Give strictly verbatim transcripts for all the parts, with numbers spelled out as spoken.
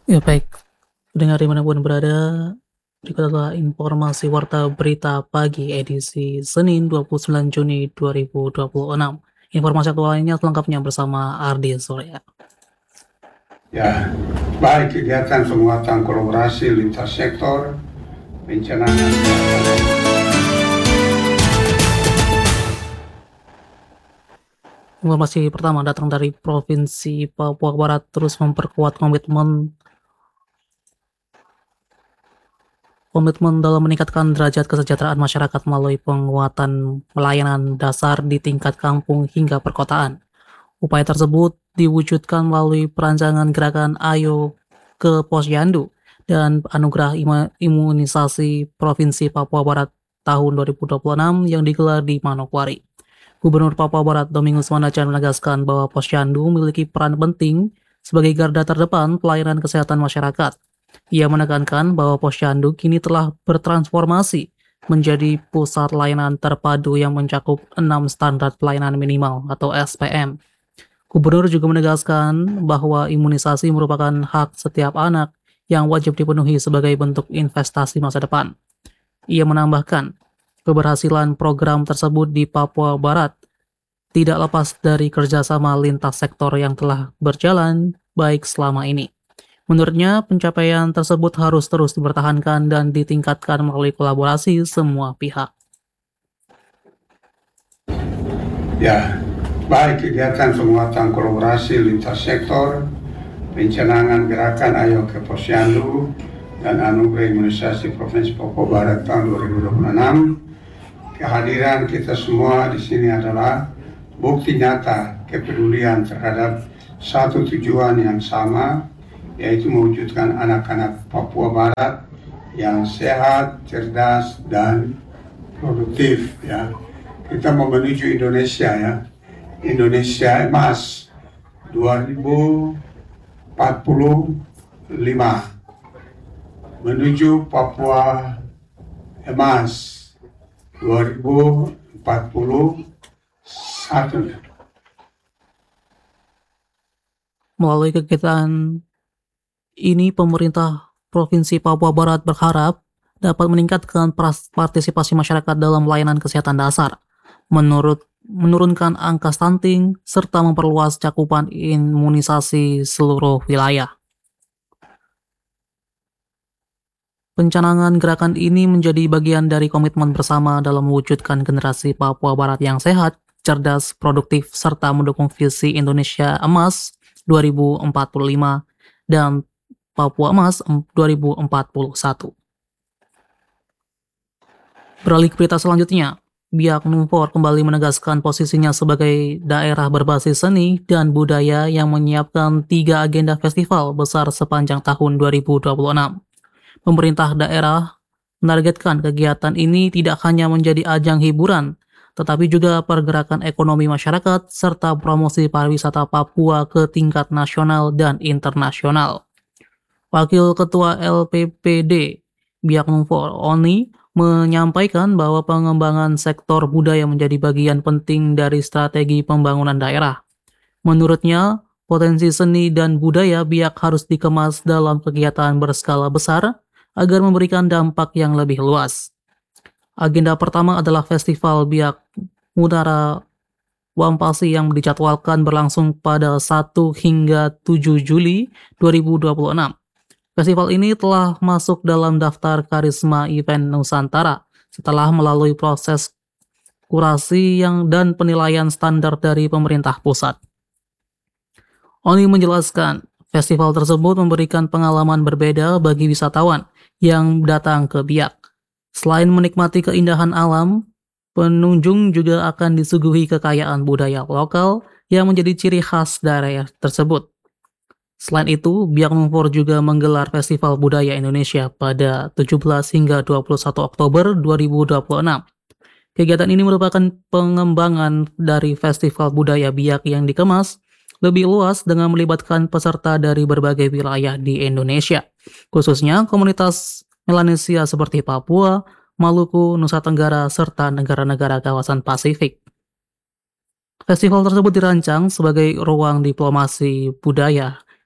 Ya baik, pendengar dimanapun berada, berikut adalah informasi warta berita pagi edisi Senin dua puluh sembilan Juni dua ribu dua puluh enam. Informasi aktual lainnya selengkapnya bersama Ardi Surya. Ya, baik kegiatan penguatan kolaborasi lintas sektor, pencanangan Informasi pertama datang dari Provinsi Papua Barat terus memperkuat komitmen komitmen dalam meningkatkan derajat kesejahteraan masyarakat melalui penguatan pelayanan dasar di tingkat kampung hingga perkotaan. Upaya tersebut diwujudkan melalui perancangan gerakan Ayo ke Posyandu dan anugerah imunisasi Provinsi Papua Barat tahun dua ribu dua puluh enam yang digelar di Manokwari. Gubernur Papua Barat Domingus Monarca menegaskan bahwa Posyandu memiliki peran penting sebagai garda terdepan pelayanan kesehatan masyarakat. Ia menekankan bahwa Posyandu kini telah bertransformasi menjadi pusat layanan terpadu yang mencakup enam standar pelayanan minimal atau S P M. Gubernur juga menegaskan bahwa imunisasi merupakan hak setiap anak yang wajib dipenuhi sebagai bentuk investasi masa depan. Ia menambahkan, keberhasilan program tersebut di Papua Barat tidak lepas dari kerjasama lintas sektor yang telah berjalan baik selama ini. Menurutnya, pencapaian tersebut harus terus dipertahankan dan ditingkatkan melalui kolaborasi semua pihak. Ya, baik kegiatan penguatan kolaborasi lintas sektor, pencanangan gerakan Ayo ke Posyandu, dan anugerah imunisasi Provinsi Papua Barat tahun dua ribu dua puluh enam. Kehadiran kita semua di sini adalah bukti nyata kepedulian terhadap satu tujuan yang sama, yaitu mewujudkan anak-anak Papua Barat yang sehat, cerdas, dan produktif. Ya, kita mau menuju Indonesia, ya, Indonesia emas dua ribu empat puluh lima, menuju Papua emas dua ribu empat puluh satu. Melalui kegiatan ini, pemerintah Provinsi Papua Barat berharap dapat meningkatkan partisipasi masyarakat dalam layanan kesehatan dasar, menurut menurunkan angka stunting, serta memperluas cakupan imunisasi seluruh wilayah. Pencanangan gerakan ini menjadi bagian dari komitmen bersama dalam mewujudkan generasi Papua Barat yang sehat, cerdas, produktif, serta mendukung visi Indonesia Emas dua ribu empat puluh lima dan Papua Emas dua ribu empat puluh satu. Beralih ke berita selanjutnya, Biak Numfor kembali menegaskan posisinya sebagai daerah berbasis seni dan budaya yang menyiapkan tiga agenda festival besar sepanjang tahun dua ribu dua puluh enam. Pemerintah daerah menargetkan kegiatan ini tidak hanya menjadi ajang hiburan, tetapi juga pergerakan ekonomi masyarakat serta promosi pariwisata Papua ke tingkat nasional dan internasional. Wakil Ketua L P P D Biak Numfor Oni menyampaikan bahwa pengembangan sektor budaya menjadi bagian penting dari strategi pembangunan daerah. Menurutnya, potensi seni dan budaya Biak harus dikemas dalam kegiatan berskala besar agar memberikan dampak yang lebih luas. Agenda pertama adalah Festival Biak Mudara Wampasi yang dijadwalkan berlangsung pada satu hingga tujuh Juli dua ribu dua puluh enam. Festival ini telah masuk dalam daftar Karisma Event Nusantara setelah melalui proses kurasi yang dan penilaian standar dari pemerintah pusat. Oni menjelaskan, festival tersebut memberikan pengalaman berbeda bagi wisatawan yang datang ke Biak. Selain menikmati keindahan alam, pengunjung juga akan disuguhi kekayaan budaya lokal yang menjadi ciri khas daerah tersebut. Selain itu, Biak Numfor juga menggelar Festival Budaya Indonesia pada tujuh belas hingga dua puluh satu Oktober dua ribu dua puluh enam. Kegiatan ini merupakan pengembangan dari Festival Budaya Biak yang dikemas lebih luas dengan melibatkan peserta dari berbagai wilayah di Indonesia, khususnya komunitas Melanesia seperti Papua, Maluku, Nusa Tenggara, serta negara-negara kawasan Pasifik. Festival tersebut dirancang sebagai ruang diplomasi budaya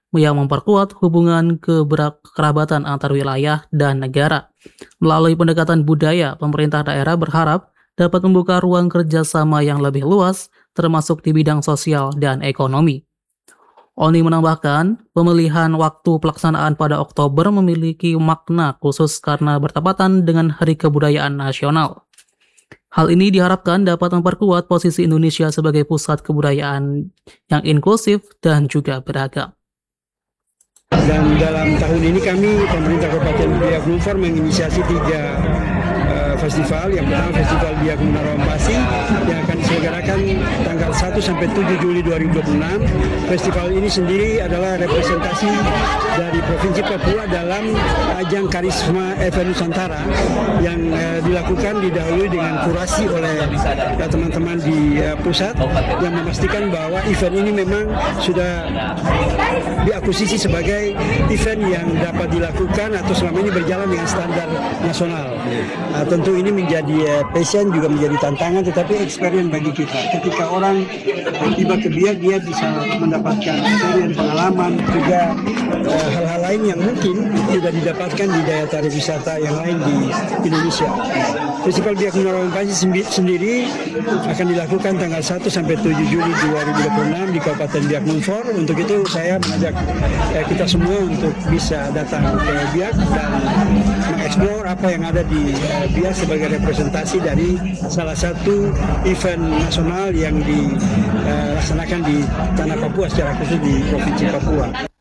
yang memperkuat hubungan kekerabatan antar wilayah dan negara. Melalui pendekatan budaya, pemerintah daerah berharap dapat membuka ruang kerjasama yang lebih luas, termasuk di bidang sosial dan ekonomi. Oni menambahkan, pemilihan waktu pelaksanaan pada Oktober memiliki makna khusus karena bertepatan dengan Hari Kebudayaan Nasional. Hal ini diharapkan dapat memperkuat posisi Indonesia sebagai pusat kebudayaan yang inklusif dan juga beragam. Dan dalam tahun ini kami, pemerintah Kabupaten Biak Numfor menginisiasi tiga uh, festival. Yang pertama Festival Biak Munarompasi yang akan diselenggarakan tanggal satu sampai tujuh Juli dua ribu dua puluh enam. Festival ini sendiri adalah representasi dari Provinsi Papua dalam ajang Karisma Event Nusantara yang uh, dilakukan didahului dengan kurasi oleh uh, teman-teman di uh, pusat yang memastikan bahwa event ini memang sudah diakuisisi sebagai event yang dapat dilakukan atau selama ini berjalan dengan standar nasional. Nah, tentu ini menjadi uh, passion, juga menjadi tantangan, tetapi experience bagi kita. Ketika orang tiba ke Biak, dia bisa mendapatkan experience, pengalaman, juga uh, hal-hal lain yang mungkin tidak didapatkan di daya tarik wisata yang lain di Indonesia. Festival Biak Munarompasi sendiri akan dilakukan tanggal satu sampai tujuh Juli dua ribu dua puluh enam di Kabupaten Biak Numfor. Untuk itu saya mengajak eh, kita semua untuk bisa datang ke Biak dan mengeksplor apa yang ada di eh, Biak sebagai representasi dari salah satu event nasional yang dilaksanakan di tanah Papua, secara khusus di Provinsi Papua.